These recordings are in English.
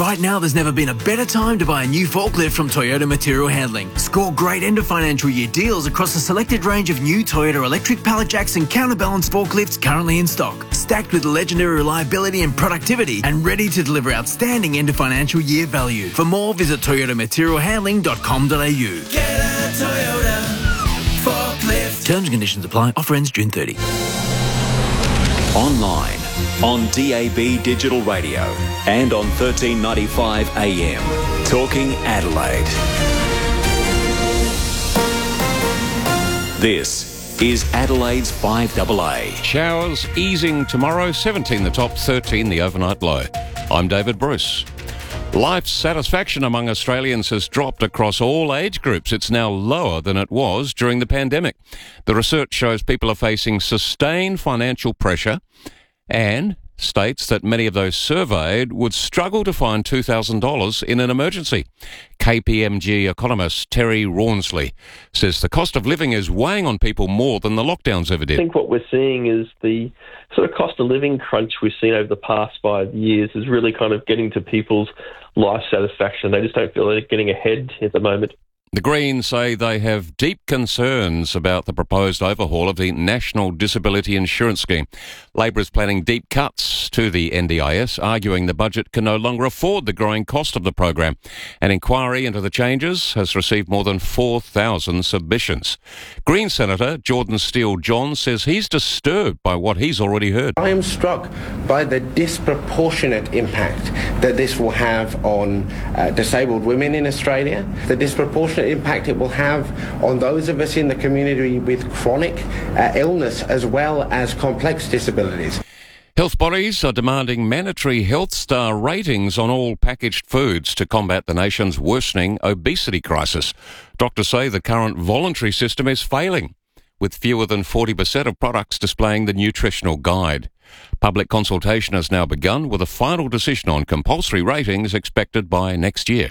Right now, there's never been a better time to buy a new forklift from Toyota Material Handling. Score great end of financial year deals across a selected range of new Toyota electric pallet jacks and counterbalance forklifts currently in stock, stacked with legendary reliability and productivity and ready to deliver outstanding end of financial year value. For more, visit toyotamaterialhandling.com.au. Get a Toyota forklift. Terms and conditions apply. Offer ends June 30. Online, on DAB Digital Radio and on 1395 AM. Talking Adelaide. This is Adelaide's 5AA. Showers easing tomorrow, 17 the top, 13 the overnight low. I'm David Bruce. Life satisfaction among Australians has dropped across all age groups. It's now lower than it was during the pandemic. The research shows people are facing sustained financial pressure and states that many of those surveyed would struggle to find $2,000 in an emergency. KPMG economist Terry Rawnsley says the cost of living is weighing on people more than the lockdowns ever did. I think what we're seeing is the sort of cost of living crunch we've seen over the past 5 years is really kind of getting to people's life satisfaction. They just don't feel they're getting ahead at the moment. The Greens say they have deep concerns about the proposed overhaul of the National Disability Insurance Scheme. Labor is planning deep cuts to the NDIS, arguing the budget can no longer afford the growing cost of the program. An inquiry into the changes has received more than 4,000 submissions. Green Senator Jordan Steele-John says he's disturbed by what he's already heard. I am struck by the disproportionate impact that this will have on disabled women in Australia, the disproportionate impact it will have on those of us in the community with chronic illness as well as complex disabilities. Health bodies are demanding mandatory Health Star ratings on all packaged foods to combat the nation's worsening obesity crisis. Doctors say the current voluntary system is failing, with fewer than 40% of products displaying the nutritional guide. Public consultation has now begun, with a final decision on compulsory ratings expected by next year.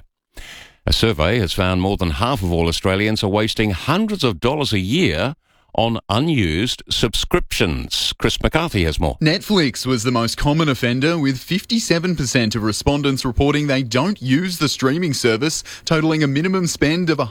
A survey has found more than half of all Australians are wasting hundreds of dollars a year on unused subscriptions. Chris McCarthy has more. Netflix was the most common offender, with 57% of respondents reporting they don't use the streaming service, totalling a minimum spend of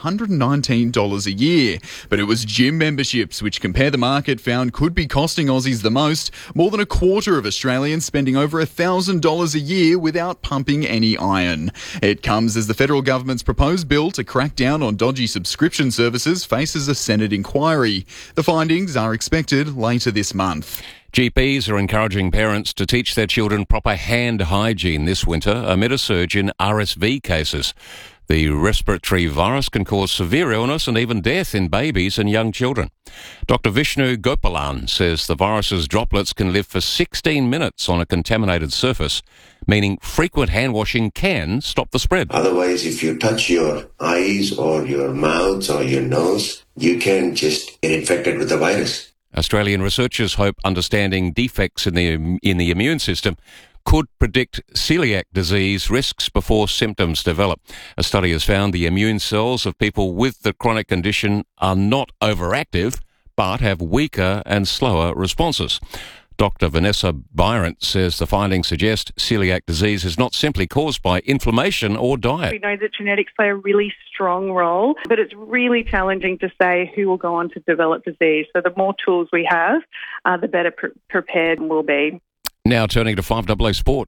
$119 a year. But it was gym memberships, which Compare the Market found could be costing Aussies the most. More than a quarter of Australians spending over $1,000 a year without pumping any iron. It comes as the federal government's proposed bill to crack down on dodgy subscription services faces a Senate inquiry. The findings are expected later this month. GPs are encouraging parents to teach their children proper hand hygiene this winter amid a surge in RSV cases. The respiratory virus can cause severe illness and even death in babies and young children. Dr. Vishnu Gopalan says the virus's droplets can live for 16 minutes on a contaminated surface, meaning frequent hand washing can stop the spread. Otherwise, if you touch your eyes or your mouth or your nose, you can just get infected with the virus. Australian researchers hope understanding defects in the immune system could predict celiac disease risks before symptoms develop. A study has found the immune cells of people with the chronic condition are not overactive, but have weaker and slower responses. Dr. Vanessa Byrant says the findings suggest celiac disease is not simply caused by inflammation or diet. We know that genetics play a really strong role, but it's really challenging to say who will go on to develop disease. So the more tools we have, the better prepared we'll be. Now turning to 5AA Sport.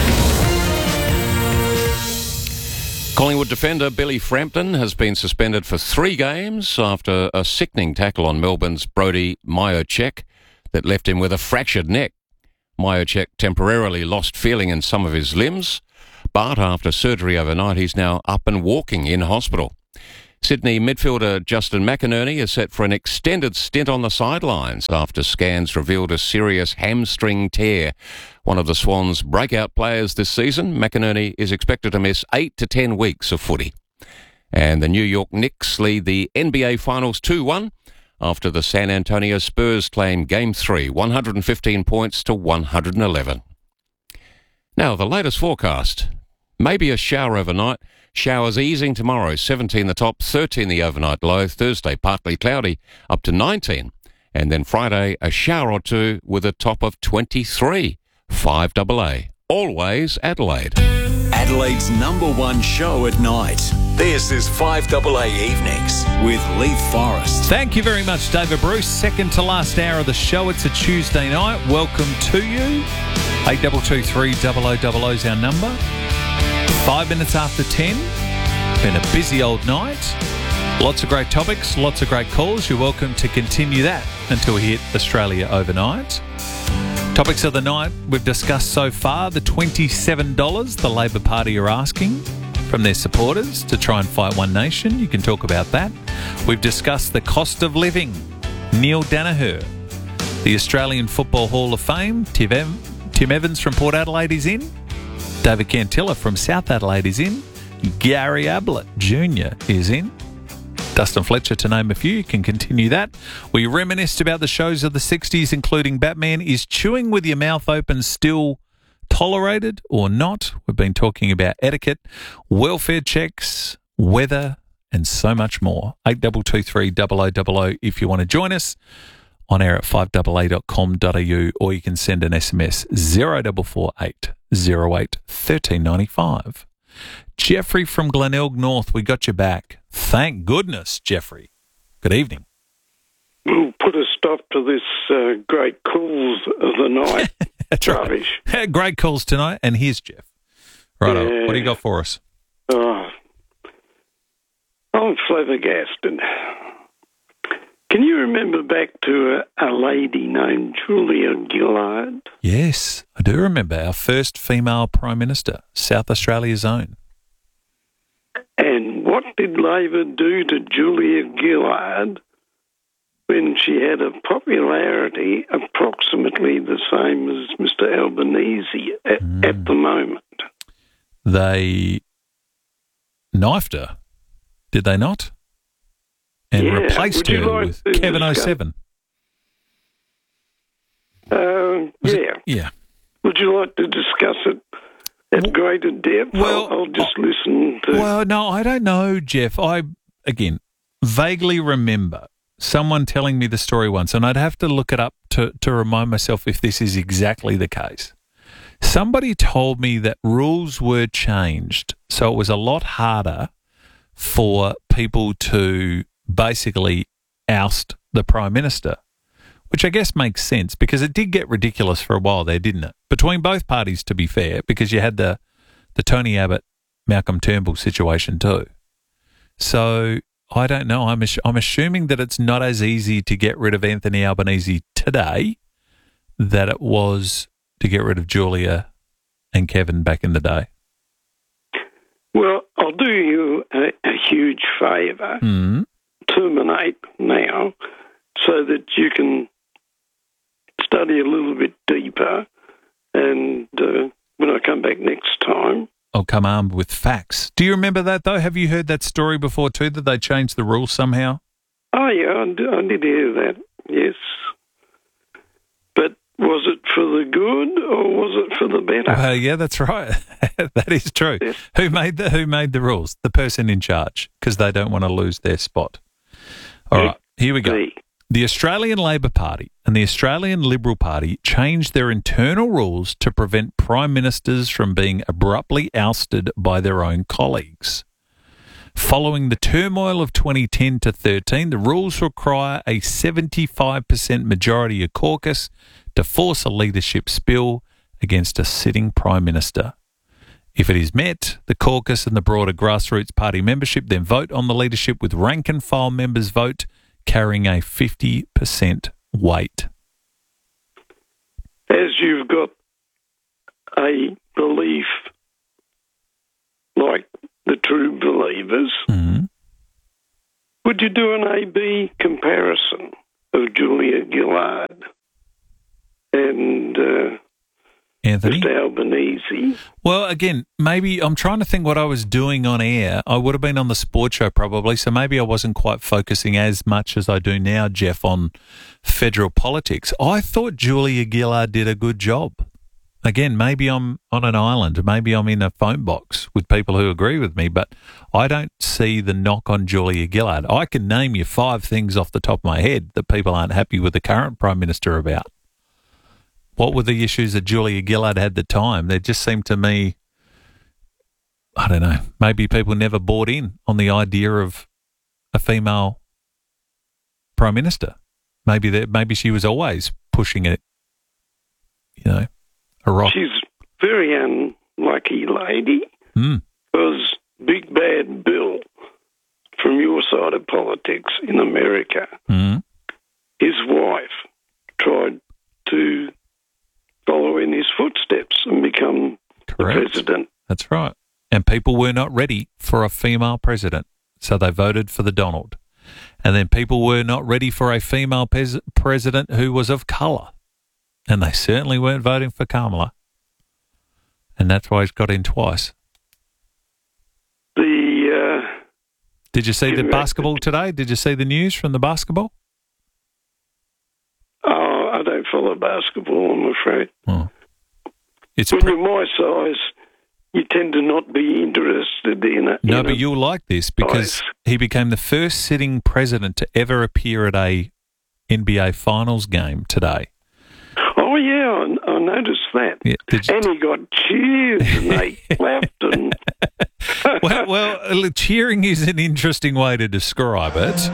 Collingwood defender Billy Frampton has been suspended for 3 games after a sickening tackle on Melbourne's Brody Mihocek that left him with a fractured neck. Mihocek temporarily lost feeling in some of his limbs, but after surgery overnight, he's now up and walking in hospital. Sydney midfielder Justin McInerney is set for an extended stint on the sidelines after scans revealed a serious hamstring tear. One of the Swans' breakout players this season, McInerney is expected to miss 8 to 10 weeks of footy. And the New York Knicks lead the NBA Finals 2-1 after the San Antonio Spurs claimed Game 3, 115 points to 111. Now, the latest forecast. Maybe a shower overnight. Showers easing tomorrow, 17 the top, 13 the overnight low. Thursday, partly cloudy, up to 19. And then Friday, a shower or two with a top of 23. 5AA. Always Adelaide. Adelaide's #1 show at night. This is 5AA Evenings with Leith Forrest. Thank you very much, David Bruce. Second to last hour of the show. It's a Tuesday night. Welcome to you. 8223 0000 is our number. 5 minutes after 10. Been a busy old night. Lots of great topics, lots of great calls. You're welcome to continue that until we hit Australia overnight. Topics of the night we've discussed so far. The $27 the Labor Party are asking from their supporters to try and fight One Nation. You can talk about that. We've discussed the cost of living. Neil Danaher, the Australian Football Hall of Fame. Tim Evans from Port Adelaide is in. David Cantilla from South Adelaide is in. Gary Ablett Jr. is in. Dustin Fletcher, to name a few. You can continue that. We reminisced about the shows of the 60s, including Batman. Is chewing with your mouth open still tolerated or not? We've been talking about etiquette, welfare checks, weather, and so much more. 8223 0000 if you want to join us. On air at 5AA.com.au, or you can send an SMS 0448 08 1395. Jeffrey from Glenelg North, we got you back. Thank goodness, Jeffrey. Good evening. We'll put a stop to this great calls of the night. That's rubbish. Right. Great calls tonight, and here's Jeff. Right, what do you got for us? I'm flabbergasted. Can you remember back to a lady named Julia Gillard? Yes, I do remember. Our first female Prime Minister, South Australia's own. And what did Labor do to Julia Gillard when she had a popularity approximately the same as Mr Albanese at the moment? They knifed her, did they not? And replaced her with Kevin 07. Yeah. Would you like to discuss it at greater depth? Well, I'll just listen to... Well, no, I don't know, Jeff. I, again, vaguely remember someone telling me the story once, and I'd have to look it up to remind myself if this is exactly the case. Somebody told me that rules were changed, so it was a lot harder for people to basically oust the Prime Minister, which I guess makes sense because it did get ridiculous for a while there, didn't it? Between both parties, to be fair, because you had the Tony Abbott, Malcolm Turnbull situation too. So I don't know. I'm assuming that it's not as easy to get rid of Anthony Albanese today that it was to get rid of Julia and Kevin back in the day. Well, I'll do you a huge favour. Terminate now so that you can study a little bit deeper, and when I come back next time, I'll come armed with facts. Do you remember that, though? Have you heard that story before, too, that they changed the rules somehow? Oh, yeah, I did hear that, yes. But was it for the good or was it for the better? Yeah, that's right. That is true. Yes. Who made the rules? The person in charge, because they don't want to lose their spot. All right, here we go. The Australian Labor Party and the Australian Liberal Party changed their internal rules to prevent prime ministers from being abruptly ousted by their own colleagues. Following the turmoil of 2010 to 13, the rules require a 75% majority of caucus to force a leadership spill against a sitting prime minister. If it is met, the caucus and the broader grassroots party membership then vote on the leadership with rank and file members vote carrying a 50% weight. As you've got a belief like the true believers, would you do an A-B comparison of Julia Gillard and Anthony? Mr Albanese? Well, again, maybe I'm trying to think what I was doing on air. I would have been on the sports show probably, so maybe I wasn't quite focusing as much as I do now, Jeff, on federal politics. I thought Julia Gillard did a good job. Again, maybe I'm on an island, maybe I'm in a phone box with people who agree with me, but I don't see the knock on Julia Gillard. I can name you 5 things off the top of my head that people aren't happy with the current Prime Minister about. What were the issues that Julia Gillard had at the time? They just seemed to me I don't know, maybe people never bought in on the idea of a female Prime Minister. Maybe she was always pushing it, a rock. She's a very unlucky lady because Big Bad Bill from your side of politics in America, his wife tried to follow in his footsteps and become the president. That's right. And people were not ready for a female president, so they voted for the Donald. And then people were not ready for a female president who was of colour, and they certainly weren't voting for Kamala. And that's why he's got in twice. Did you see the basketball today? Did you see the news from the basketball? Oh, I don't follow basketball, I'm afraid. Oh. When you're my size, you tend to not be interested in it. No, but you'll like this because he became the first sitting president to ever appear at a NBA Finals game today. Oh, yeah, I noticed that. Yeah, and he got cheers and they clapped. And well, cheering is an interesting way to describe it.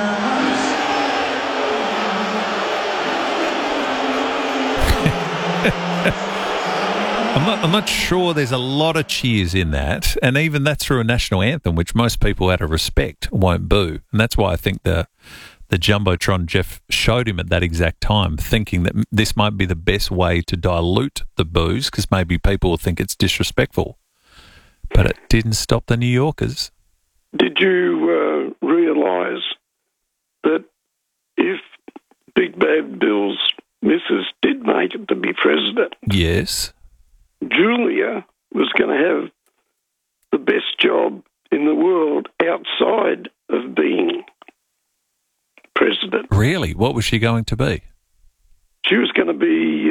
I'm not sure there's a lot of cheers in that, and even that's through a national anthem, which most people out of respect won't boo. And that's why I think the Jumbotron Jeff showed him at that exact time, thinking that this might be the best way to dilute the boos, because maybe people will think it's disrespectful. But it didn't stop the New Yorkers. Did you realise that if Big Bad Bill's missus did make it to be president? Yes. Julia was going to have the best job in the world outside of being president. Really? What was she going to be? She was going to be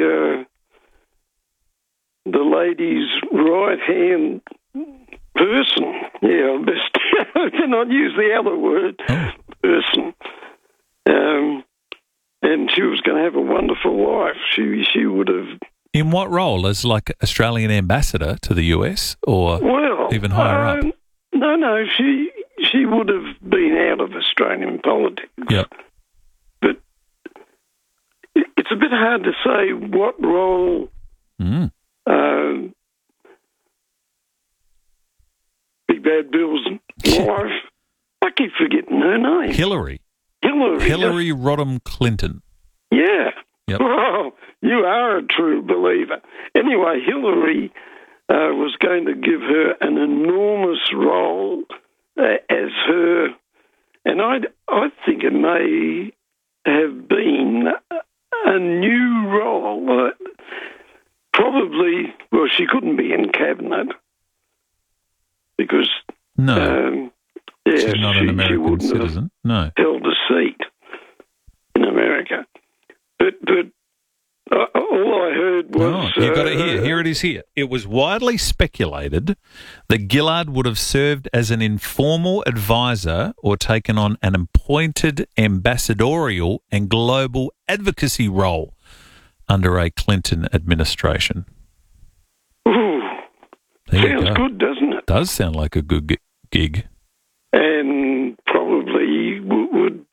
the lady's right-hand person. Yeah, best I cannot use the other word, person. And she was going to have a wonderful life. She would have... In what role? As like Australian ambassador to the US or even higher up? No. She would have been out of Australian politics. Yep. But it's a bit hard to say what role Big Bad Bill's wife, I keep forgetting her name. Hillary Rodham Clinton. Yeah. Yep. Oh, you are a true believer. Anyway, Hillary was going to give her an enormous role as her, and I think it may have been a new role. Probably, well, she couldn't be in cabinet because she's not an American citizen. No, held a seat in America. But all I heard was... you got it here. Here it is here. It was widely speculated that Gillard would have served as an informal advisor or taken on an appointed ambassadorial and global advocacy role under a Clinton administration. Ooh, sounds good, doesn't it? Does sound like a good gig. And probably would...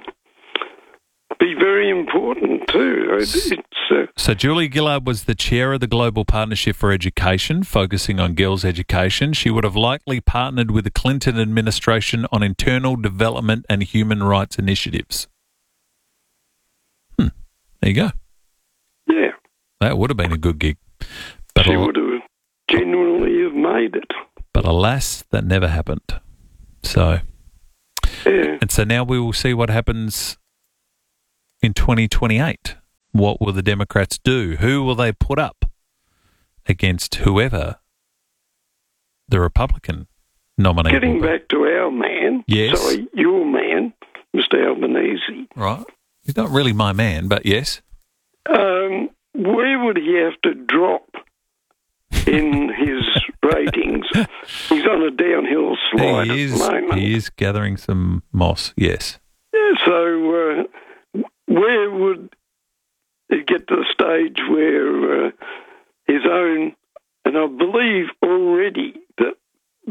be very important too. So Julia Gillard was the chair of the Global Partnership for Education, focusing on girls' education. She would have likely partnered with the Clinton administration on internal development and human rights initiatives. There you go. Yeah. That would have been a good gig. But she would have genuinely have made it. But alas, that never happened. So, and so now we will see what happens in 2028. What will the Democrats do? Who will they put up against whoever the Republican nominee Getting will be? back to our man, your man, Mr. Albanese. Right. He's not really my man, but yes. Where would he have to drop in his ratings? He's on a downhill slide at the moment. He is gathering some moss, yes. So where would it get to the stage where his own, and I believe already that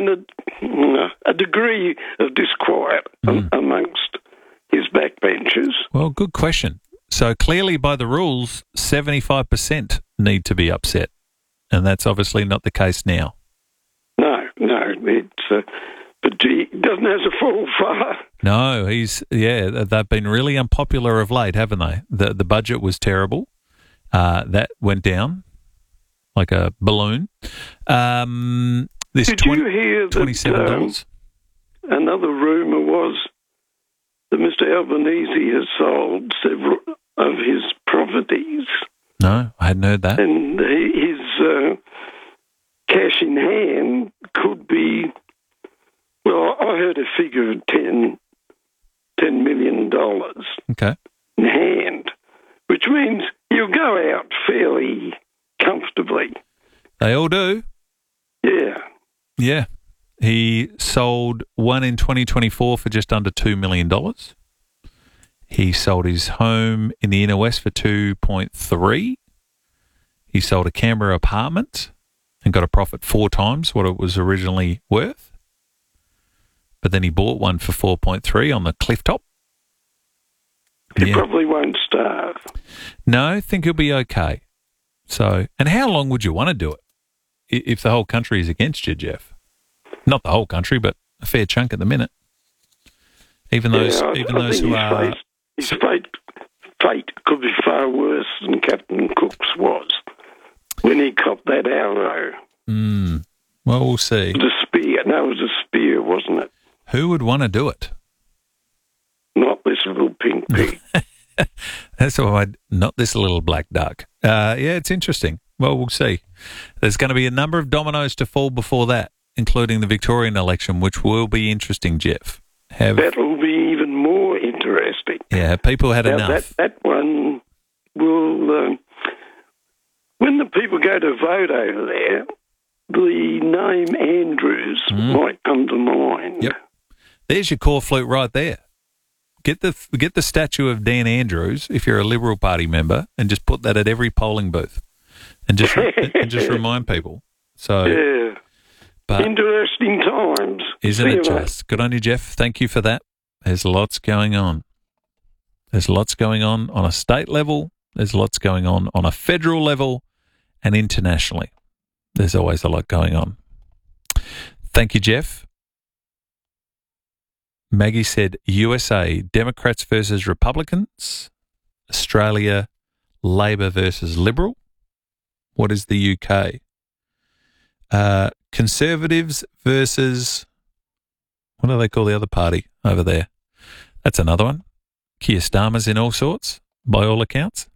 been a degree of disquiet amongst his backbenchers. Well, good question. So clearly by the rules, 75% need to be upset. And that's obviously not the case now. No, it's... but he doesn't have to fall far. No, they've been really unpopular of late, haven't they? The budget was terrible. That went down like a balloon. Did you hear $27? Another rumour was that Mr. Albanese has sold several of his properties. No, I hadn't heard that. And his cash in hand could be, well, I heard a figure of $10 million okay. in hand, which means you'll go out fairly comfortably. They all do. Yeah. Yeah. He sold one in 2024 for just under $2 million. He sold his home in the inner west for 2.3. He sold a Canberra apartment and got a profit 4 times what it was originally worth. But then he bought one for 4.3 on the cliff top. He probably won't starve. No, I think he'll be okay. So, and how long would you want to do it if the whole country is against you, Jeff? Not the whole country, but a fair chunk at the minute. Even those who are... His fate could be far worse than Captain Cook's was when he copped that arrow. Well, we'll see. The spear. No, it was a spear, wasn't it? Who would want to do it? Not this little pink pig. That's why not this little black duck. Yeah, it's interesting. Well, we'll see. There's going to be a number of dominoes to fall before that, including the Victorian election, which will be interesting, Jeff. That will be even more interesting. Yeah, people had enough. That one will... when the people go to vote over there, the name Andrews might come to mind. Yep. There's your core flute right there. Get the statue of Dan Andrews, if you're a Liberal Party member, and just put that at every polling booth. And just remind people. So, yeah. But interesting times. Isn't it just? Good on you, Jeff. Thank you for that. There's lots going on. There's lots going on a state level. There's lots going on a federal level and internationally. There's always a lot going on. Thank you, Jeff. Maggie said USA, Democrats versus Republicans. Australia, Labor versus Liberal. What is the UK? Conservatives versus, what do they call the other party over there? That's another one. Keir Starmer's in all sorts, by all accounts.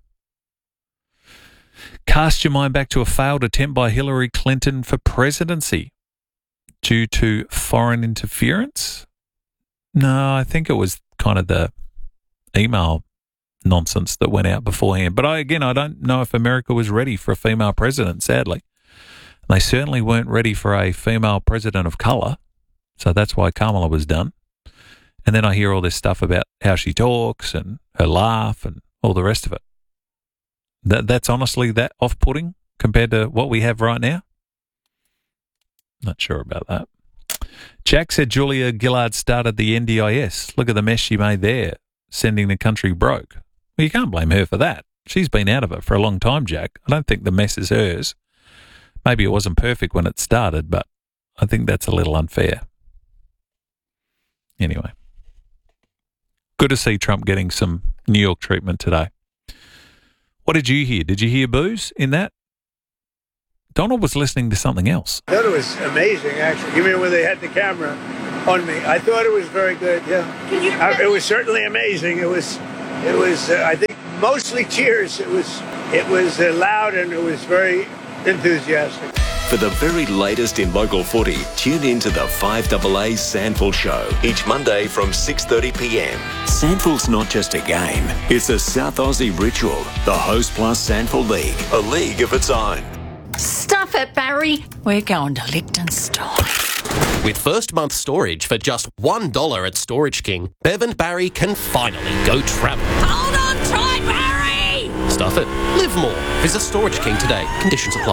Cast your mind back to a failed attempt by Hillary Clinton for presidency due to foreign interference. No, I think it was kind of the email nonsense that went out beforehand. But I don't know if America was ready for a female president, sadly. They certainly weren't ready for a female president of colour, so that's why Kamala was done. And then I hear all this stuff about how she talks and her laugh and all the rest of it. That's honestly that off-putting compared to what we have right now? Not sure about that. Jack said Julia Gillard started the NDIS. Look at the mess she made there, sending the country broke. Well, you can't blame her for that. She's been out of it for a long time, Jack. I don't think the mess is hers. Maybe it wasn't perfect when it started, but I think that's a little unfair. Anyway, good to see Trump getting some New York treatment today. What did you hear? Did you hear booze in that? Donald was listening to something else. I thought it was amazing, actually. You mean when they had the camera on me? I thought it was very good, yeah. It was certainly amazing. It was. I think, mostly cheers. It was loud and it was very enthusiastic. For the very latest in local footy, tune in to the 5AA Sandful Show each Monday from 6:30 p.m. Sandful's not just a game, it's a South Aussie ritual. The Host Plus Sandful League, a league of its own. Stuff it, Barry. We're going to Liechtenstein. With first month storage for just $1 at Storage King, Bev and Barry can finally go travel. Hold on tight, Barry! Stuff it. Live more. Visit Storage King today. Conditions apply.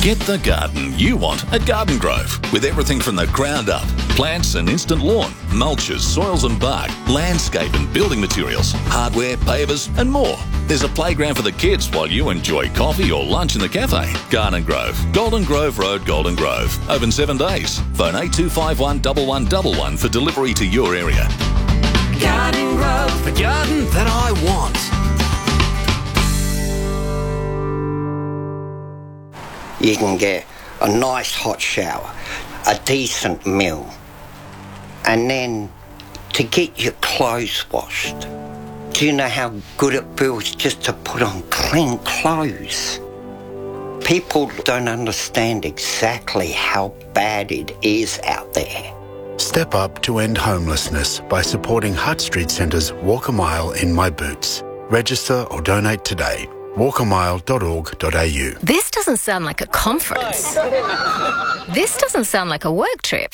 Get the garden you want at Garden Grove, with everything from the ground up. Plants and instant lawn, mulches, soils and bark, landscape and building materials, hardware, pavers and more. There's a playground for the kids while you enjoy coffee or lunch in the cafe. Garden Grove, Golden Grove Road, Golden Grove. Open 7 days. Phone 8251 1111 for delivery to your area. Garden Grove, the garden that I want. You can get a nice hot shower, a decent meal, and then to get your clothes washed. Do you know how good it feels just to put on clean clothes? People don't understand exactly how bad it is out there. Step up to end homelessness by supporting Hutt Street Centre's Walk a Mile in My Boots. Register or donate today. walkamile.org.au. This doesn't sound like a conference. This doesn't sound like a work trip.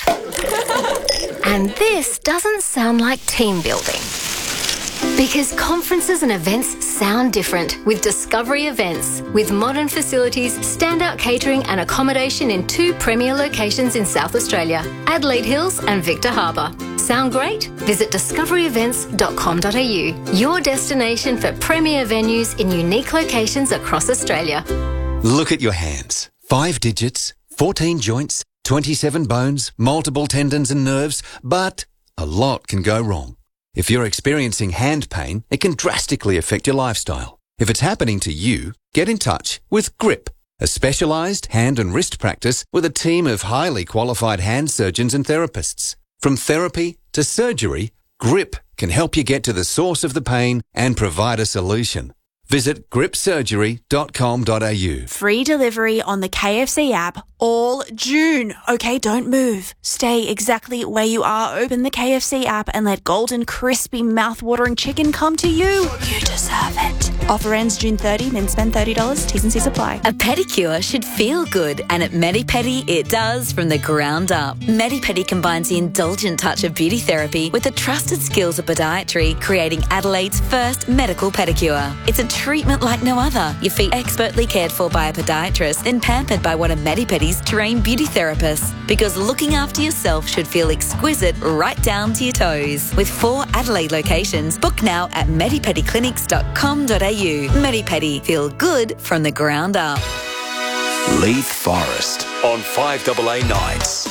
And this doesn't sound like team building. Because conferences and events sound different with Discovery Events. With modern facilities, standout catering and accommodation in 2 premier locations in South Australia, Adelaide Hills and Victor Harbour. Sound great? Visit discoveryevents.com.au, your destination for premier venues in unique locations across Australia. Look at your hands. 5 digits, 14 joints, 27 bones, multiple tendons and nerves, but a lot can go wrong. If you're experiencing hand pain, it can drastically affect your lifestyle. If it's happening to you, get in touch with GRIP, a specialised hand and wrist practice with a team of highly qualified hand surgeons and therapists. From therapy to surgery, GRIP can help you get to the source of the pain and provide a solution. Visit gripsurgery.com.au. Free delivery on the KFC app all June. Okay, don't move. Stay exactly where you are. Open the KFC app and let golden, crispy, mouth-watering chicken come to you. You deserve it. Offer ends June 30, then spend $30. T's and C's apply. A pedicure should feel good, and at Medi-Pedi it does from the ground up. Medi-Pedi combines the indulgent touch of beauty therapy with the trusted skills of podiatry, creating Adelaide's first medical pedicure. It's a treatment like no other. Your feet expertly cared for by a podiatrist, then pampered by one of Medi-Pedi's trained beauty therapists. Because looking after yourself should feel exquisite right down to your toes. With 4 Adelaide locations, book now at medipediclinics.com.au. Medi-Pedi, feel good from the ground up. Leith Forest on 5AA nights.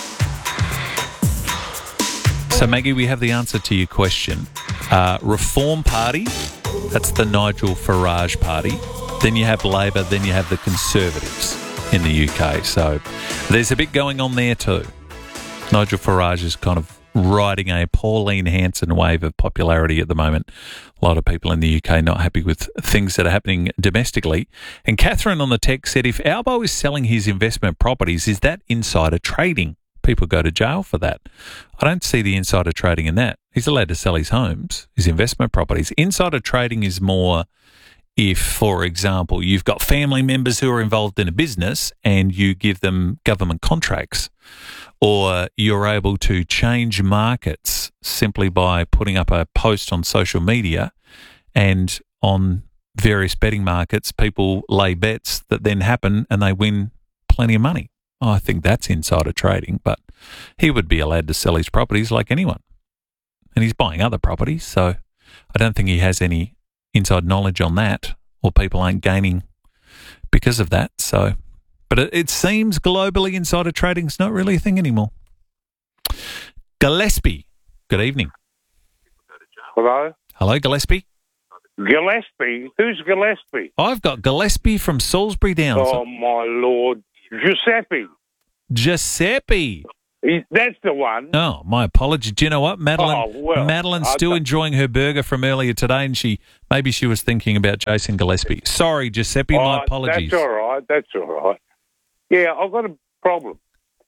So, Maggie, we have the answer to your question. Reform Party, that's the Nigel Farage party. Then you have Labor, then you have the Conservatives in the UK. So there's a bit going on there too. Nigel Farage is kind of riding a Pauline Hanson wave of popularity at the moment. A lot of people in the UK not happy with things that are happening domestically. And Catherine on the text said, if Albo is selling his investment properties, is that insider trading? People go to jail for that. I don't see the insider trading in that. He's allowed to sell his homes, his investment properties. Insider trading is more if, for example, you've got family members who are involved in a business and you give them government contracts, or you're able to change markets simply by putting up a post on social media, and on various betting markets, people lay bets that then happen and they win plenty of money. I think that's insider trading, but he would be allowed to sell his properties like anyone. And he's buying other properties, so I don't think he has any inside knowledge on that, or people aren't gaining because of that. So, but it seems globally insider trading is not really a thing anymore. Gillespie, good evening. Hello? Hello, Gillespie. Gillespie? Who's Gillespie? I've got Gillespie from Salisbury Downs. Oh, my Lord. Giuseppe. Giuseppe. That's the one. Oh, my apologies. Do you know what? Madeline's still enjoying her burger from earlier today, and maybe she was thinking about Jason Gillespie. Sorry, Giuseppe, my apologies. That's all right. That's all right. Yeah, I've got a problem.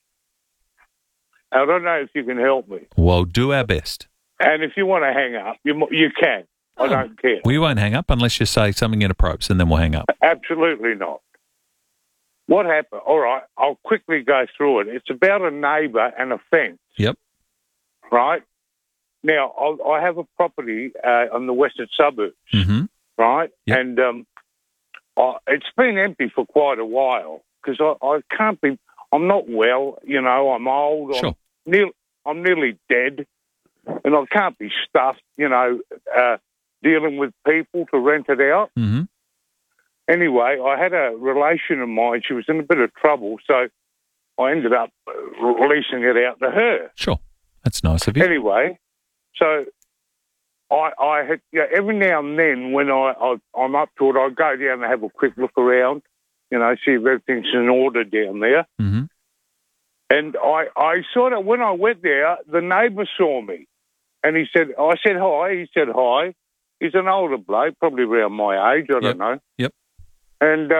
I don't know if you can help me. Well, do our best. And if you want to hang up, you can. I don't care. We won't hang up unless you say something inappropriate, and then we'll hang up. Absolutely not. What happened? All right, I'll quickly go through it. It's about a neighbour and a fence. Yep. Right? Now, I have a property on the western suburbs, right? Yep. And it's been empty for quite a while. because I can't be. I'm not well, you know. I'm old. Sure. I'm nearly dead, and I can't be stuffed, you know, dealing with people to rent it out. Mm-hmm. Anyway, I had a relation of mine. She was in a bit of trouble, so I ended up leasing it out to her. Sure. That's nice of you. Anyway, so I had, you know, every now and then when I'm up to it, I go down and have a quick look around, you know, see if everything's in order down there. Mm-hmm. And I sort of, when I went there, the neighbour saw me. And I said hi. He said hi. He's an older bloke, probably around my age, I don't know. Yep. And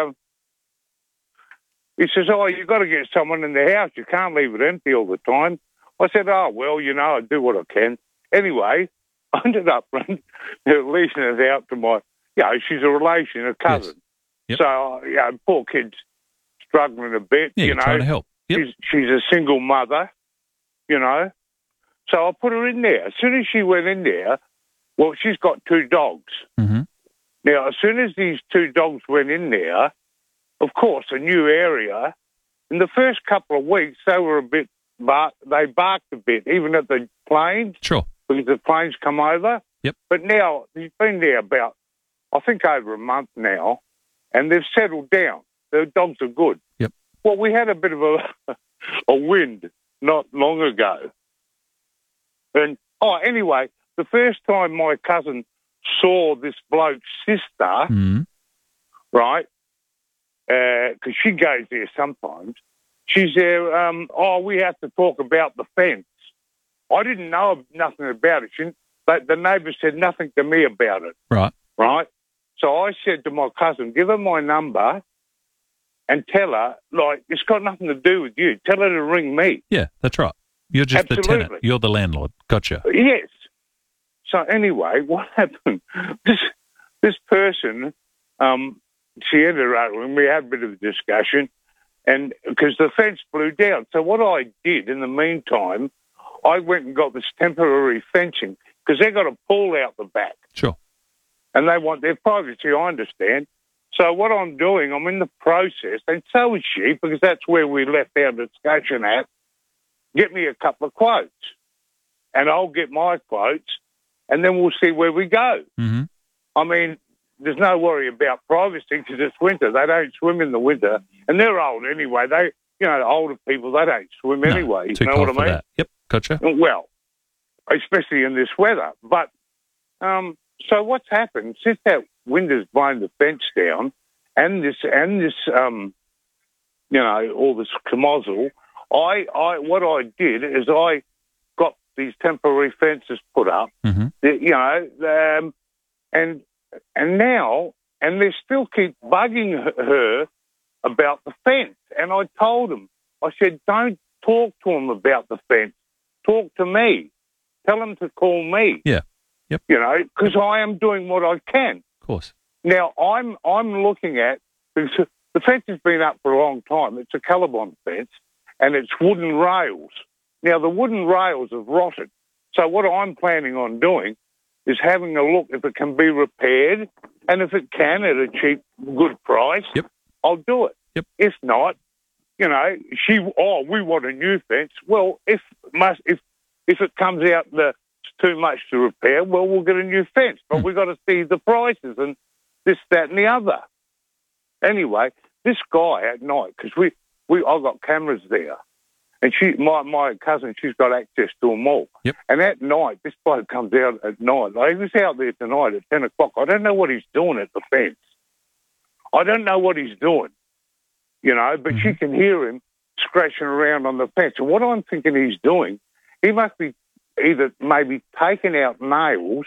he says, oh, you've got to get someone in the house. You can't leave it empty all the time. I said, oh, well, you know, I do what I can. Anyway, I ended up leasing it out to my, you know, she's a relation, a cousin. Yes. Yep. So, you know, poor kid's struggling a bit, Yeah, you you're know. trying to help. Yep. She's a single mother, you know. So I put her in there. As soon as she went in there, well, she's got 2 dogs. Mm-hmm. Now, as soon as these 2 dogs went in there, of course, a new area, in the first couple of weeks, they were a bit, they barked a bit, even at the planes. Sure. Because the planes come over. Yep. But now, he's been there about, I think, over a month now, and they've settled down. The dogs are good. Yep. Well, we had a bit of a wind not long ago. And, anyway, the first time my cousin saw this bloke's sister, right, because she goes there sometimes, she's there, we have to talk about the fence. I didn't know nothing about it. The neighbour said nothing to me about it. Right. Right? So I said to my cousin, give her my number and tell her, like, it's got nothing to do with you. Tell her to ring me. Yeah, that's right. You're just the Absolutely. tenant. You're the landlord. Gotcha. Yes. So anyway, what happened? This person, she ended up, and we had a bit of a discussion, and because the fence blew down. So what I did in the meantime, I went and got this temporary fencing because they've got a pool out the back. Sure. And they want their privacy, I understand. So what I'm doing, I'm in the process, and so is she, because that's where we left our discussion at, get me a couple of quotes. And I'll get my quotes, and then we'll see where we go. Mm-hmm. I mean, there's no worry about privacy because it's winter. They don't swim in the winter. And they're old anyway. They, you know, the older people, they don't swim anyway. Too You know cold what I for mean? that. Yep, gotcha. Well, especially in this weather. But so what's happened since that wind has blown the fence down, and this, you know, all this camozzle, what I did is I got these temporary fences put up, you know, and now, and they still keep bugging her about the fence. And I told them, I said, don't talk to them about the fence. Talk to me. Tell them to call me. Yeah. Yep. You know, because I am doing what I can. Of course. Now, I'm looking at, because the fence has been up for a long time. It's a Colorbond fence, and it's wooden rails. Now, the wooden rails have rotted. So what I'm planning on doing is having a look if it can be repaired, and if it can at a cheap, good price, I'll do it. Yep. If not, you know, we want a new fence. Well, if it comes out it's too much to repair, well, we'll get a new fence. But we've got to see the prices and this, that, and the other. Anyway, this guy at night, because I've got cameras there, and my cousin, she's got access to them all. Yep. And at night, this bloke comes out at night. Like, he was out there tonight at 10 o'clock. I don't know what he's doing at the fence. I don't know what he's doing, you know, but she can hear him scratching around on the fence. And what I'm thinking he's doing, he must be either maybe taking out nails,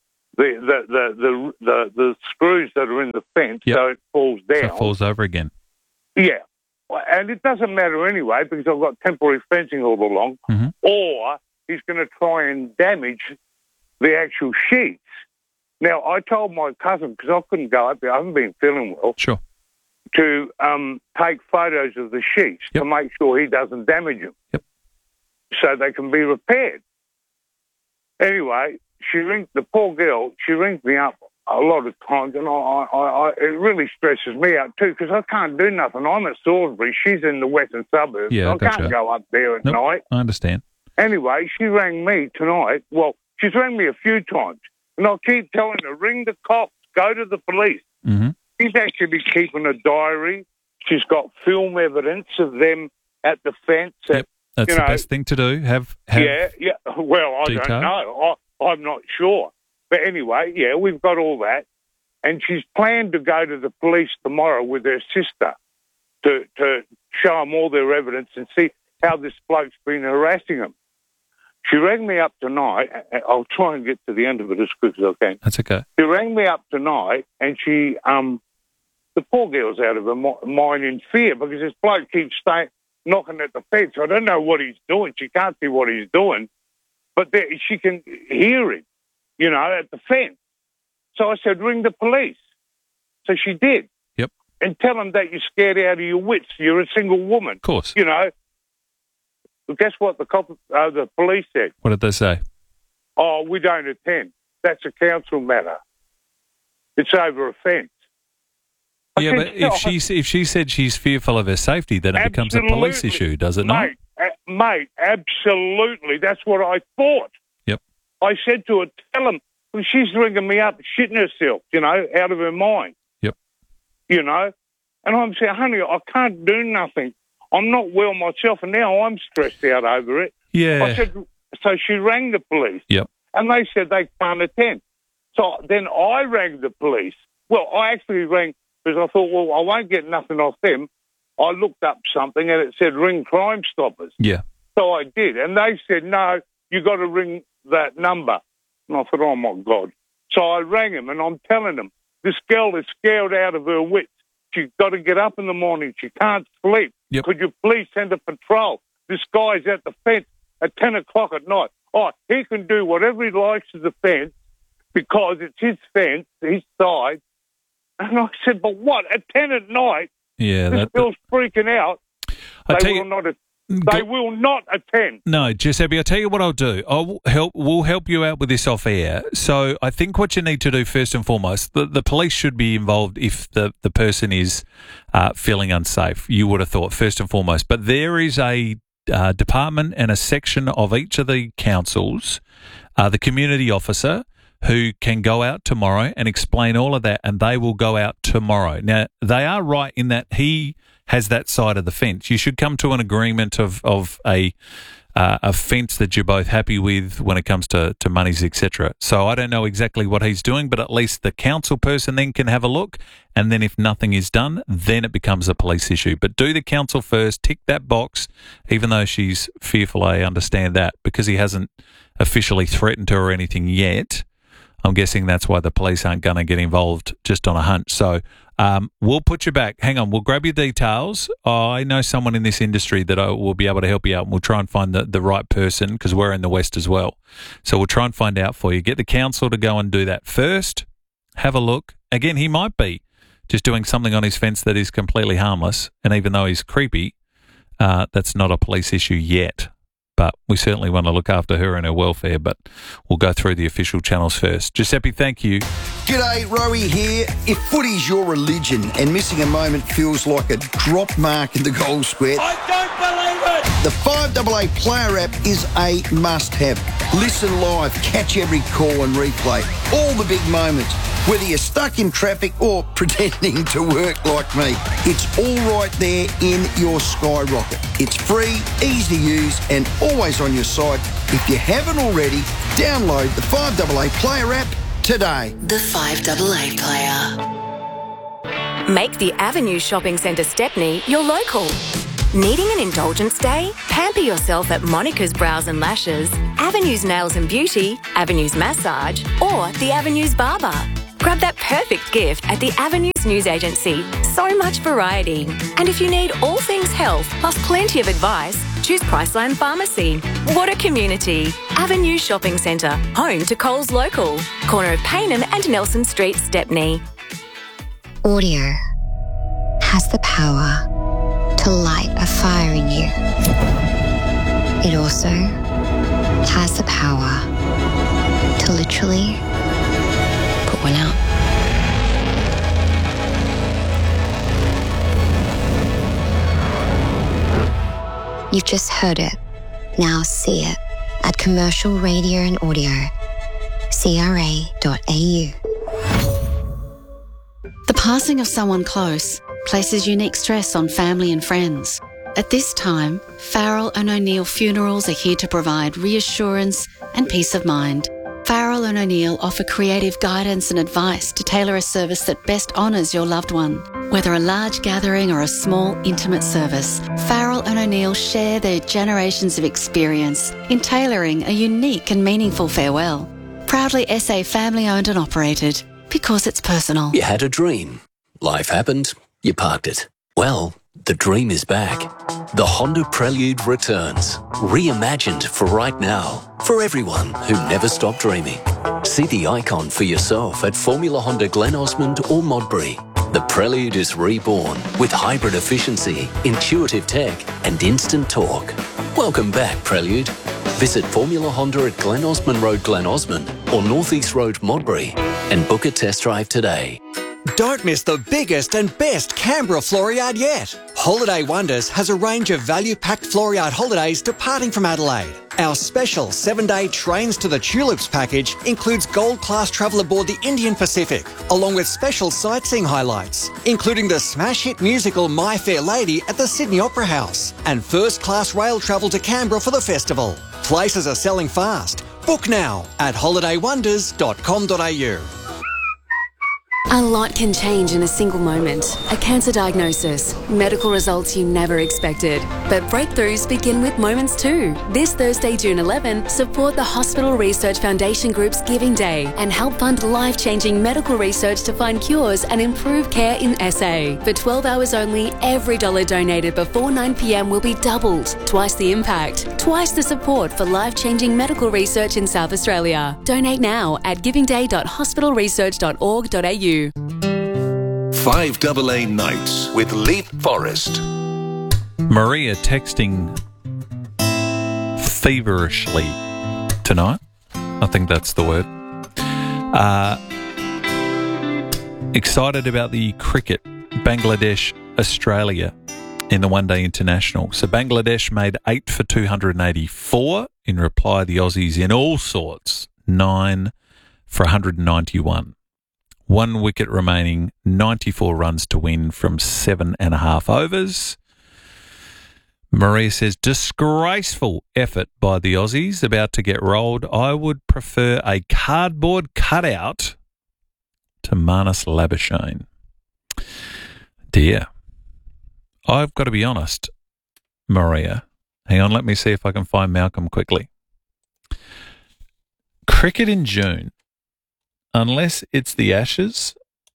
the screws that are in the fence, so it falls down. So it falls over again. Yeah. And it doesn't matter anyway because I've got temporary fencing all along. Or he's going to try and damage the actual sheets. Now, I told my cousin, because I couldn't go up there, I haven't been feeling well, sure, to take photos of the sheets to make sure he doesn't damage them. So they can be repaired. Anyway, the poor girl, she rings me up a lot of times, and it really stresses me out too, because I can't do nothing. I'm at Salisbury. She's in the western suburbs. Yeah, I can't go up there at night. I understand. Anyway, she rang me tonight. Well, she's rang me a few times, and I keep telling her, ring the cops, go to the police. Mm-hmm. She's actually keeping a diary. She's got film evidence of them at the fence. That's the best thing to do. Have yeah. Well, I detail. don't know. I'm not sure. But anyway, yeah, we've got all that. And she's planned to go to the police tomorrow with her sister to show them all their evidence and see how this bloke's been harassing them. She rang me up tonight. I'll try and get to the end of it as quick as I can. That's okay. She rang me up tonight, and she, the poor girl's out of her mind in fear because this bloke keeps knocking at the fence. I don't know what he's doing. She can't see what he's doing, but she can hear him, at the fence. So I said, ring the police. So she did. Yep. And tell them that you're scared out of your wits. You're a single woman. Of course. But guess what? The police said. What did they say? Oh, we don't attend. That's a council matter. It's over a fence. Yeah, but if she said she's fearful of her safety, then it becomes a police issue, does it not? Mate, absolutely. That's what I thought. Yep. I said to her, tell him, well, she's ringing me up, shitting herself, out of her mind. Yep. And I'm saying, honey, I can't do nothing. I'm not well myself, and now I'm stressed out over it. Yeah. I said, so she rang the police. Yep. And they said they can't attend. So then I rang the police. Well, I actually rang because I thought, well, I won't get nothing off them. I looked up something and it said ring Crime Stoppers. Yeah. So I did. And they said, no, you got to ring that number. And I thought, oh, my God. So I rang him and I'm telling them, this girl is scared out of her wits. She's got to get up in the morning. She can't sleep. Yep. Could you please send a patrol? This guy's at the fence at 10 o'clock at night. Oh, he can do whatever he likes to the fence because it's his fence, his side. And I said, but what? At 10 at night, this girl's freaking out. They will not attend. No, Giuseppe, I'll tell you what I'll do. We'll help you out with this off air. So I think what you need to do first and foremost, the police should be involved if the person is feeling unsafe, you would have thought, first and foremost. But there is a department and a section of each of the councils, the community officer, who can go out tomorrow and explain all of that, and they will go out tomorrow. Now, they are right in that he has that side of the fence. You should come to an agreement of a fence that you're both happy with when it comes to monies, etc. So I don't know exactly what he's doing, but at least the council person then can have a look, and then if nothing is done, then it becomes a police issue. But do the council first, tick that box, even though she's fearful, I understand that, because he hasn't officially threatened her or anything yet. I'm guessing that's why the police aren't going to get involved just on a hunch. So we'll put you back. Hang on, we'll grab your details. I know someone in this industry that will be able to help you out, and we'll try and find the right person because we're in the West as well. So we'll try and find out for you. Get the council to go and do that first. Have a look. Again, he might be just doing something on his fence that is completely harmless, and even though he's creepy, that's not a police issue yet. But we certainly want to look after her and her welfare, but we'll go through the official channels first. Giuseppe, thank you. G'day, Rowie here. If footy's your religion and missing a moment feels like a drop mark in the goal square, I don't believe it! The 5AA Player app is a must-have. Listen live, catch every call and replay. All the big moments. Whether you're stuck in traffic or pretending to work like me, it's all right there in your Skyrocket. It's free, easy to use, and always on your side. If you haven't already, download the 5AA Player app today. The 5AA Player. Make the Avenue Shopping Centre Stepney your local. Needing an indulgence day? Pamper yourself at Monica's Brows and Lashes, Avenue's Nails and Beauty, Avenue's Massage, or the Avenue's Barber. Grab that perfect gift at the Avenues News Agency. So much variety. And if you need all things health, plus plenty of advice, choose Priceline Pharmacy. What a community. Avenue Shopping Centre, home to Coles Local. Corner of Paynham and Nelson Street, Stepney. Audio has the power to light a fire in you. It also has the power to literally put one out. You've just heard it. Now see it at Commercial Radio and Audio. CRA.au. The passing of someone close places unique stress on family and friends. At this time, Farrell and O'Neill Funerals are here to provide reassurance and peace of mind. Farrell and O'Neill offer creative guidance and advice to tailor a service that best honours your loved one. Whether a large gathering or a small, intimate service, Farrell and O'Neill share their generations of experience in tailoring a unique and meaningful farewell. Proudly SA family-owned and operated, because it's personal. You had a dream. Life happened. You parked it. Well, the dream is back. The Honda Prelude returns. Reimagined for right now. For everyone who never stopped dreaming. See the icon for yourself at Formula Honda Glen Osmond or Modbury. The Prelude is reborn with hybrid efficiency, intuitive tech and instant torque. Welcome back, Prelude. Visit Formula Honda at Glen Osmond Road, Glen Osmond or North East Road, Modbury and book a test drive today. Don't miss the biggest and best Canberra Floriade yet. Holiday Wonders has a range of value-packed Floriade holidays departing from Adelaide. Our special 7-day Trains to the Tulips package includes gold-class travel aboard the Indian Pacific, along with special sightseeing highlights, including the smash hit musical My Fair Lady at the Sydney Opera House, and first-class rail travel to Canberra for the festival. Places are selling fast. Book now at holidaywonders.com.au. A lot can change in a single moment. A cancer diagnosis, medical results you never expected. But breakthroughs begin with moments too. This Thursday, June 11, support the Hospital Research Foundation Group's Giving Day and help fund life-changing medical research to find cures and improve care in SA. For 12 hours only, every dollar donated before 9 p.m. will be doubled. Twice the impact, twice the support for life-changing medical research in South Australia. Donate now at givingday.hospitalresearch.org.au. 5AA Nights with Leap Forest. Maria texting feverishly tonight. I think that's the word. Excited about the cricket, Bangladesh, Australia in the one-day international. So Bangladesh made 8 for 284. In reply, the Aussies in all sorts, 9 for 191. 1 wicket remaining, 94 runs to win from 7.5 overs. Maria says, disgraceful effort by the Aussies, about to get rolled. I would prefer a cardboard cutout to Marnus Labuschagne. Dear, I've got to be honest, Maria. Hang on, let me see if I can find Malcolm quickly. Cricket in June. Unless it's the Ashes.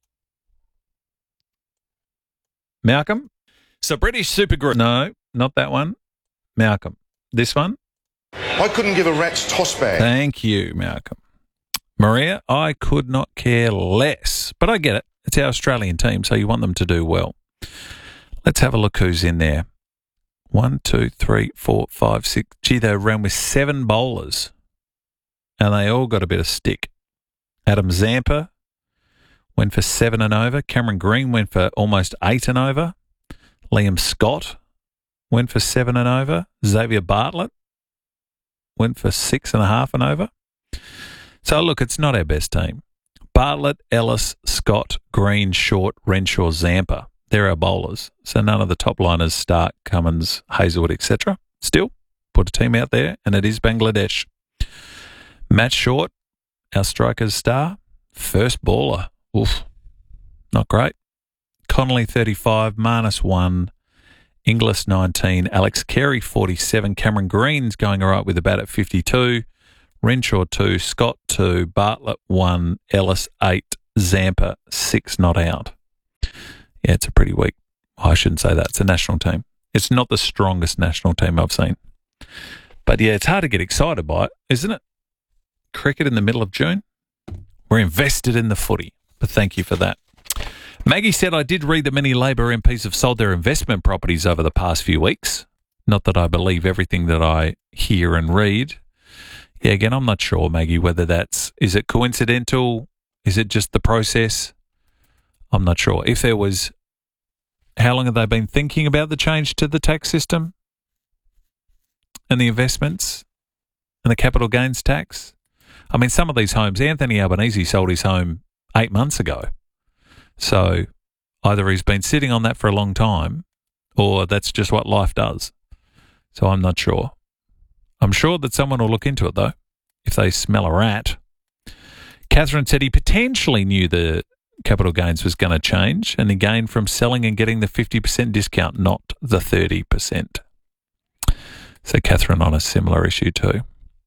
Malcolm? So British Super Group. No, not that one. Malcolm. This one? I couldn't give a rat's toss bag. Thank you, Malcolm. Maria, I could not care less. But I get it. It's our Australian team, so you want them to do well. Let's have a look who's in there. 1, 2, 3, 4, 5, 6. Gee, they ran with 7 bowlers. And they all got a bit of stick. Adam Zampa went for 7 and over. Cameron Green went for almost 8 and over. Liam Scott went for 7 and over. Xavier Bartlett went for 6.5 and over. So, look, it's not our best team. Bartlett, Ellis, Scott, Green, Short, Renshaw, Zampa. They're our bowlers. So none of the top liners, Stark, Cummins, Hazelwood, etc. Still, put a team out there, and it is Bangladesh. Matt Short, our striker's star, first baller. Oof, not great. Connolly, 35, Marnus, 1, Inglis, 19, Alex Carey, 47, Cameron Green's going all right with the bat at 52, Renshaw, 2, Scott, 2, Bartlett, 1, Ellis, 8, Zampa, 6 not out. Yeah, it's a pretty weak. I shouldn't say that. It's a national team. It's not the strongest national team I've seen. But yeah, it's hard to get excited by it, isn't it? Cricket in the middle of June. We're invested in the footy, but thank you for that. Maggie said, I did read that many Labor MPs have sold their investment properties over the past few weeks. Not that I believe everything that I hear and read. Yeah, again, I'm not sure, Maggie, whether is it coincidental? Is it just the process? I'm not sure. If there was, how long have they been thinking about the change to the tax system? and the investments and the capital gains tax? I mean, some of these homes, Anthony Albanese sold his home 8 months ago. So either he's been sitting on that for a long time or that's just what life does. So I'm not sure. I'm sure that someone will look into it, though, if they smell a rat. Catherine said he potentially knew the capital gains was going to change and he gained from selling and getting the 50% discount, not the 30%. So Catherine on a similar issue too.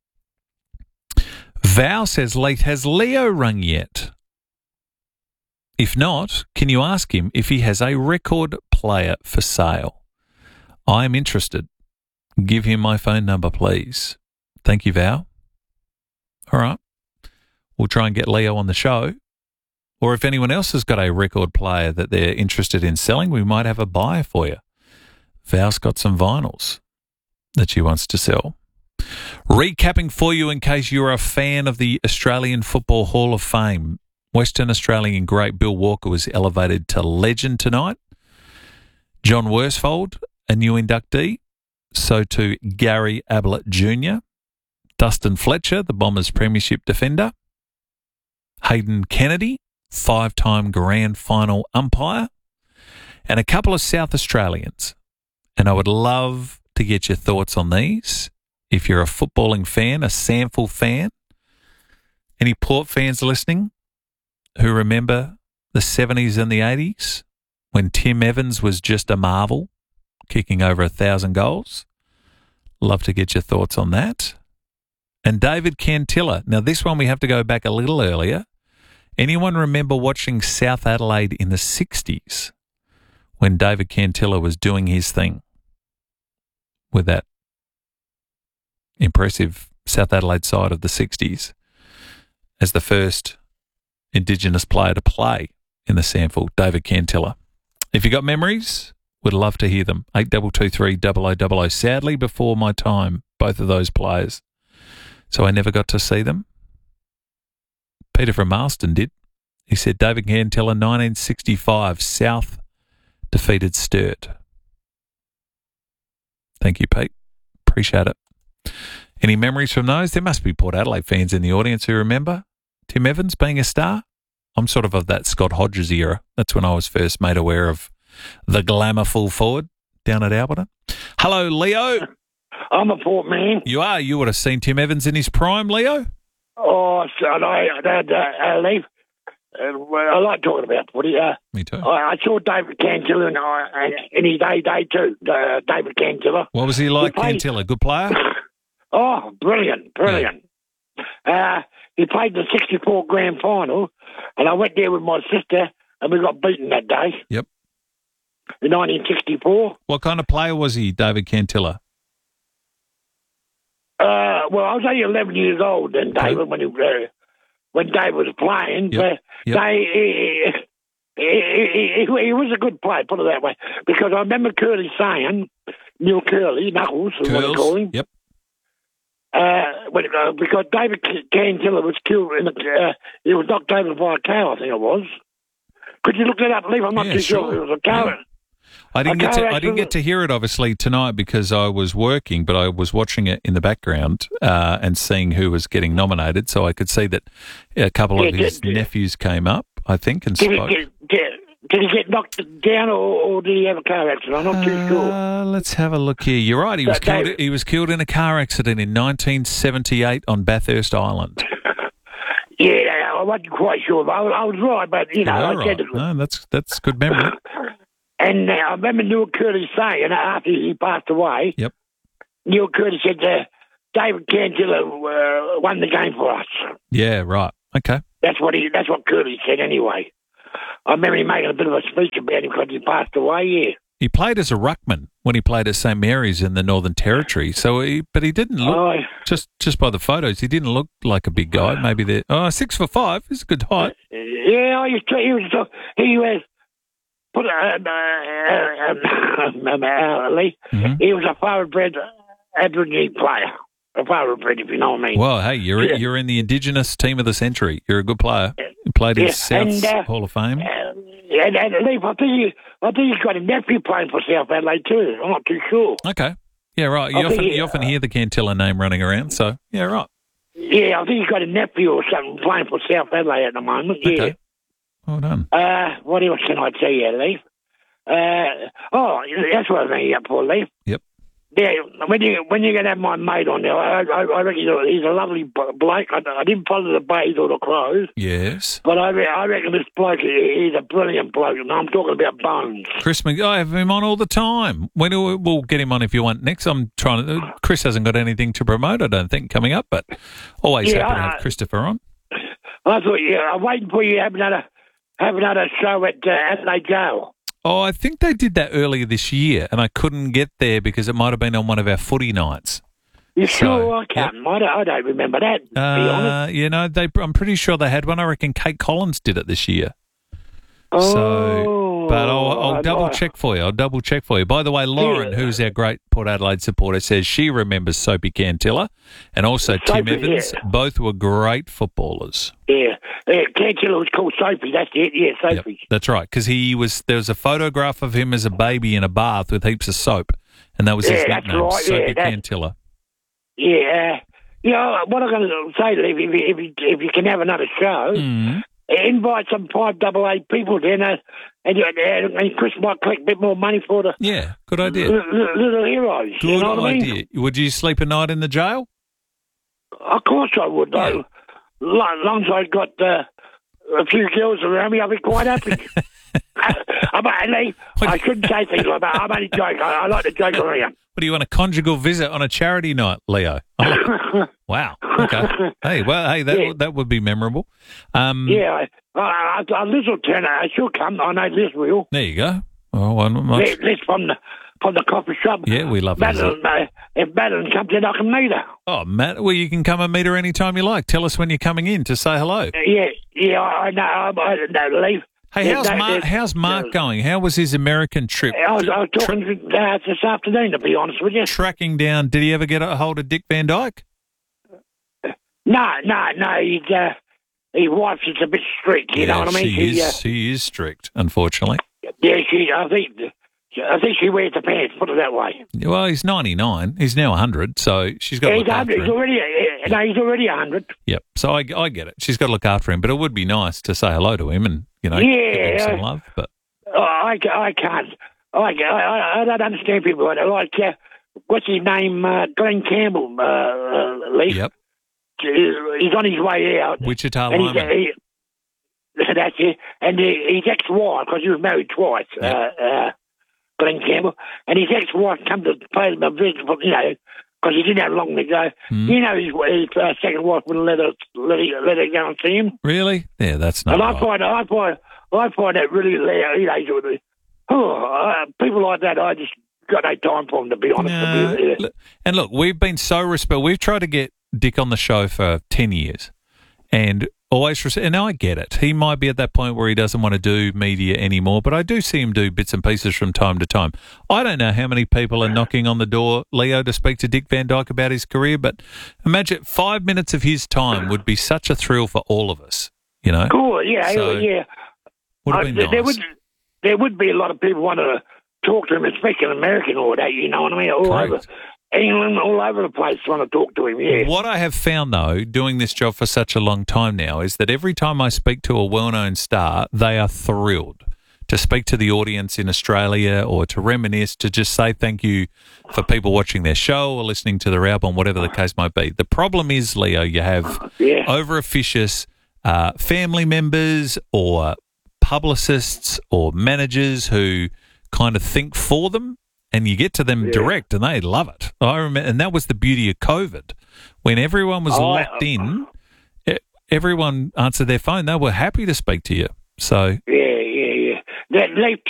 Val says, Leith, has Leo rung yet? If not, can you ask him if he has a record player for sale? I am interested. Give him my phone number, please. Thank you, Val. All right. We'll try and get Leo on the show. Or if anyone else has got a record player that they're interested in selling, we might have a buyer for you. Val's got some vinyls that she wants to sell. Recapping for you in case you're a fan of the Australian Football Hall of Fame. Western Australian great Bill Walker was elevated to legend tonight. John Worsfold, a new inductee. So too Gary Ablett Jr., Dustin Fletcher, the Bombers' premiership defender, Hayden Kennedy, 5-time grand final umpire, and a couple of South Australians. And I would love to get your thoughts on these. If you're a footballing fan, a SANFL fan, any Port fans listening who remember the 70s and the 80s when Tim Evans was just a marvel, kicking over 1,000 goals. Love to get your thoughts on that. And David Cantilla. Now, this one we have to go back a little earlier. Anyone remember watching South Adelaide in the 60s when David Cantilla was doing his thing with that impressive South Adelaide side of the 60s as the first Indigenous player to play in the SANFL, David Cantilla? If you got memories, would love to hear them. 8223 0000. Sadly, before my time, both of those players. So I never got to see them. Peter from Marston did. He said David Cantilla, 1965, South defeated Sturt. Thank you, Pete. Appreciate it. Any memories from those? There must be Port Adelaide fans in the audience who remember Tim Evans being a star. I'm sort of that Scott Hodges era. That's when I was first made aware of the glamour full forward down at Alberton. Hello, Leo. I'm a Port man. You are. You would have seen Tim Evans in his prime, Leo. Oh, I leave. I like talking about footy. Me too. I saw David Cantilla in his day too. David Cantilla. What was he like, Cantilla? Good player? Oh, brilliant. He played the 64 grand final, and I went there with my sister, and we got beaten that day. Yep. In 1964. What kind of player was he, David Cantilla? Well, I was only 11 years old then, David, when Dave was playing. Yep. He was a good player, put it that way. Because I remember Curly saying, Neil Curly, Knuckles, is what they call him. Yep. Because David Cantilla was killed he was knocked over by a cow, I think it was. Could you look that up, Lee? I'm not too sure. It was a cow. Yeah. I didn't get to hear it, obviously, tonight because I was working, but I was watching it in the background and seeing who was getting nominated, so I could see that a couple of his nephews came up, I think, and spoke. Did he get knocked down or did he have a car accident? I'm not too sure. Let's have a look here. You're right. He was killed in a car accident in 1978 on Bathurst Island. Yeah, I wasn't quite sure, but I was right, but, I said it. No, that's good memory. And I remember Neil Curtis saying, after he passed away, yep. Neil Curtis said, David Cantilla won the game for us. Yeah, right. Okay. That's what Curtis said anyway. I remember he making a bit of a speech about him because he passed away, yeah. He played as a ruckman when he played at St Mary's in the Northern Territory. But he didn't look, just by the photos, he didn't look like a big guy. Maybe 6'5". He's a good height. Yeah, he was put Lee. He was a thoroughbred Aborigine player. A thoroughbred, if you know what I mean. Well, hey, you're in the Indigenous team of the century. You're a good player. You played in South's Hall of Fame. And Lee, I think he's got a nephew playing for South Adelaide too. I'm not too sure. Okay. Yeah, right. You often hear the Cantilla name running around, so, yeah, right. Yeah, I think he's got a nephew or something playing for South Adelaide at the moment. Yeah. Okay. Well done. What else can I tell you, Leaf? That's what I think up for, Leaf. Yep. Yeah, when you're going to have my mate on there, I reckon he's a lovely bloke. I didn't follow the Bays or the Crows. Yes. But I reckon this bloke, he's a brilliant bloke, and I'm talking about Bones. Chris I have him on all the time. We'll get him on if you want next. Chris hasn't got anything to promote, I don't think, coming up, but always happy to have Christopher on. I thought, I'm waiting for you to have another show at Adelaide Jail. Oh, I think they did that earlier this year, and I couldn't get there because it might have been on one of our footy nights. You sure? I can't. Yep. I don't remember that, to be honest. I'm pretty sure they had one. I reckon Kate Collins did it this year. But I'll double check for you. By the way, Lauren, who's our great Port Adelaide supporter, says she remembers Soapy Cantilla and also Tim Evans. Yeah. Both were great footballers. Yeah. Cantilla was called Soapy. That's it. Yeah, Soapy. Yep, that's right. Because there was a photograph of him as a baby in a bath with heaps of soap, and that was his nickname, right. Soapy Cantilla. Yeah. What I'm going to say, Liv, if you can have another show. Invite some 5AA people then, and Chris might collect a bit more money for the good idea. Little heroes. Good you know what idea. I mean? Would you sleep a night in the jail? Of course I would, though. Long as I got a few girls around me, I'll be quite happy. I shouldn't say things like that. I'm only joking. I like to joke around. What, do you want a conjugal visit on a charity night, Leo? Oh, wow. Okay. That would be memorable. Liz will turn out. She'll come. I know Liz will. There you go. Oh, Liz from the coffee shop. Yeah, we love Madeline. If Madeline comes in, I can meet her. Oh, Matt, well, you can come and meet her anytime you like. Tell us when you're coming in to say hello. I know. I know, Leaf. Hey, how's Mark going? How was his American trip? I was talking this afternoon, to be honest with you. Tracking down, did he ever get a hold of Dick Van Dyke? No. His wife's just a bit strict, you know what I mean? She is strict, unfortunately. Yeah, I think she wears the pants, put it that way. Well, he's 99. He's now 100, so she's got to look after him. He's already 100. Yep, so I get it. She's got to look after him, but it would be nice to say hello to him and, give him some love. But I can't. I don't understand people like what's his name? Glenn Campbell, Leaf. Yep. He's on his way out. Wichita Lineman. That's it. And his ex-wife, because he was married twice, Glenn Campbell, and his ex-wife come to pay him a visit, because he didn't have long to go. His second wife wouldn't let her go and see him. Really? Yeah, that's not. And right. I find that really, people like that, I just got no time for them, to be honest. And look, we've been so respectful. We've tried to get Dick on the show for 10 years, and always, and I get it. He might be at that point where he doesn't want to do media anymore, but I do see him do bits and pieces from time to time. I don't know how many people are knocking on the door, Leo, to speak to Dick Van Dyke about his career, but imagine 5 minutes of his time would be such a thrill for all of us, Cool, yeah. Would have been nice. There would be a lot of people wanting to talk to him, especially an American or that, you know what I mean? All over England, all over the place trying to talk to him, yeah. What I have found, though, doing this job for such a long time now, is that every time I speak to a well-known star, they are thrilled to speak to the audience in Australia or to reminisce, to just say thank you for people watching their show or listening to their album, whatever the case might be. The problem is, Leo, you have over-officious family members or publicists or managers who kind of think for them, and you get to them direct and they love it. I remember, and that was the beauty of COVID. When everyone was locked in, everyone answered their phone. They were happy to speak to you. So Yeah. Leif,